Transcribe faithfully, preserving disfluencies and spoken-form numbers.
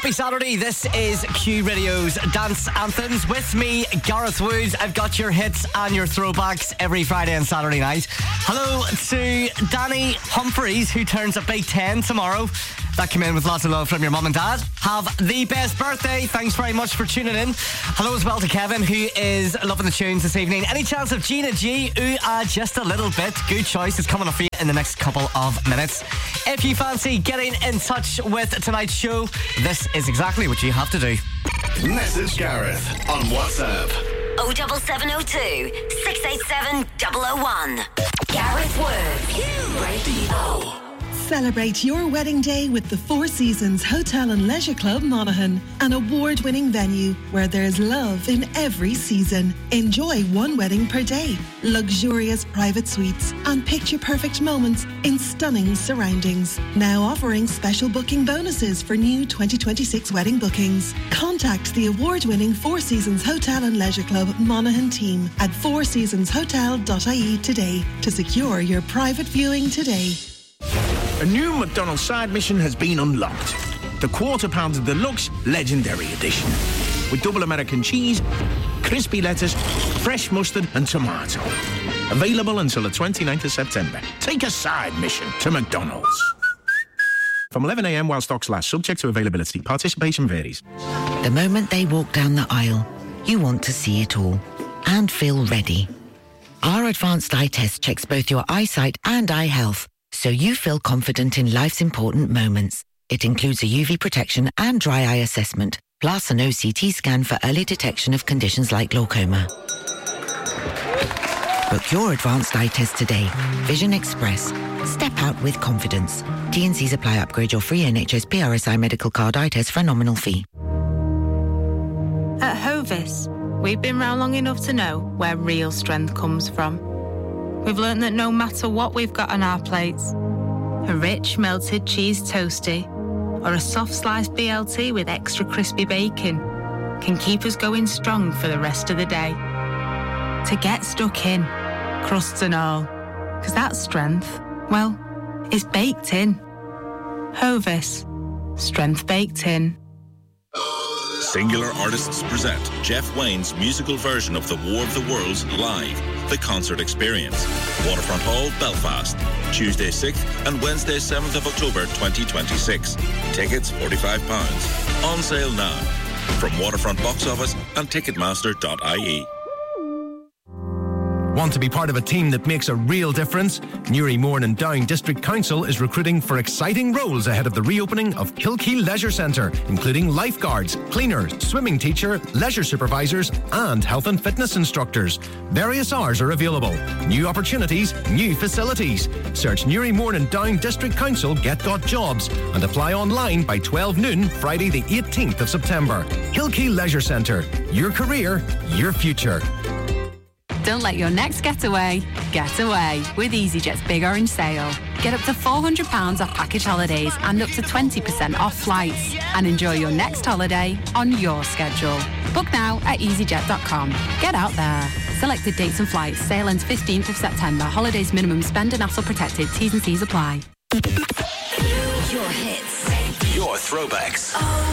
Happy Saturday. This is Q Radio's Dance Anthems. With me, Gareth Woods. I've got your hits and your throwbacks every Friday and Saturday night. Hello to Danny Humphreys, who turns a big ten tomorrow. That came in with lots of love from your mum and dad. Have the best birthday. Thanks very much for tuning in. Hello as well to Kevin, who is loving the tunes this evening. Any chance of Gina G? Ooh, ah, just a little bit. Good choice. It's coming up for you in the next couple of minutes. If you fancy getting in touch with tonight's show, this is exactly what you have to do. Message Gareth on WhatsApp. oh seven seven oh two, six eight seven, double oh one. Gareth Woods. Q Radio. Celebrate your wedding day with the Four Seasons Hotel and Leisure Club Monaghan, an award-winning venue where there's love in every season. Enjoy one wedding per day, luxurious private suites and picture-perfect moments in stunning surroundings. Now offering special booking bonuses for new twenty twenty-six wedding bookings. Contact the award-winning Four Seasons Hotel and Leisure Club Monaghan team at four seasons hotel dot I E today to secure your private viewing today. A new McDonald's side mission has been unlocked. The Quarter Pounder Deluxe Legendary Edition. With double American cheese, crispy lettuce, fresh mustard and tomato. Available until the twenty-ninth of September. Take a side mission to McDonald's. From eleven a.m. while stocks last, subject to availability. Participation varies. The moment they walk down the aisle, you want to see it all and feel ready. Our advanced eye test checks both your eyesight and eye health, so you feel confident in life's important moments. It includes a U V protection and dry eye assessment, plus an O C T scan for early detection of conditions like glaucoma. Book your advanced eye test today. Vision Express. Step out with confidence. T and C's apply. Upgrade your free N H S P R S I medical card eye test for a nominal fee. At Hovis, we've been round long enough to know where real strength comes from. We've learned that no matter what we've got on our plates, a rich melted cheese toastie or a soft sliced B L T with extra crispy bacon can keep us going strong for the rest of the day. To get stuck in, crusts and all, because that strength, well, is baked in. Hovis, strength baked in. Singular Artists present Jeff Wayne's musical version of The War of the Worlds live, the concert experience. Waterfront Hall, Belfast, Tuesday sixth and Wednesday seventh of October twenty twenty-six. Tickets forty-five pounds. On sale now. From Waterfront Box Office and Ticketmaster dot I E. Want to be part of a team that makes a real difference? Newry Mourne and Down District Council is recruiting for exciting roles ahead of the reopening of Kilkee Leisure Centre, including lifeguards, cleaners, swimming teacher, leisure supervisors and health and fitness instructors. Various hours are available. New opportunities, new facilities. Search Newry Mourne and Down District Council Get Got Jobs and apply online by twelve noon Friday the eighteenth of September. Kilkee Leisure Centre. Your career, your future. Don't let your next getaway get away with EasyJet's Big Orange Sale. Get up to four hundred pounds off package holidays and up to twenty percent off flights. And enjoy your next holiday on your schedule. Book now at easyjet dot com. Get out there. Selected dates and flights. Sale ends fifteenth of September. Holidays minimum spend and hassle protected. T's and C's apply. Your hits. Your throwbacks. Oh.